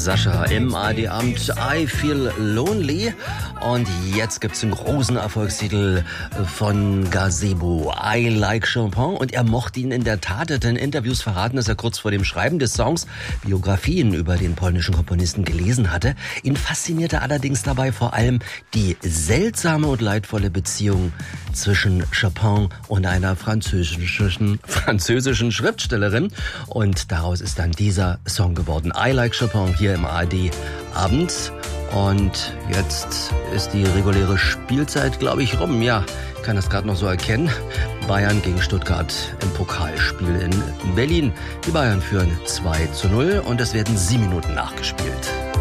Sascha im ARD-Abend I Feel Lonely. Und jetzt gibt's einen großen Erfolgstitel von Gazebo, I Like Chopin. Und er mochte ihn in der Tat, hat in Interviews verraten, dass er kurz vor dem Schreiben des Songs Biografien über den polnischen Komponisten gelesen hatte. Ihn faszinierte allerdings dabei vor allem die seltsame und leidvolle Beziehung zwischen Chopin und einer französischen Schriftstellerin. Und daraus ist dann dieser Song geworden. I Like Chopin hier im ARD-Abend. Und jetzt ist die reguläre Spielzeit, glaube ich, rum. Ja, ich kann das gerade noch so erkennen. Bayern gegen Stuttgart im Pokalspiel in Berlin. Die Bayern führen 2:0 und es werden 7 Minuten nachgespielt.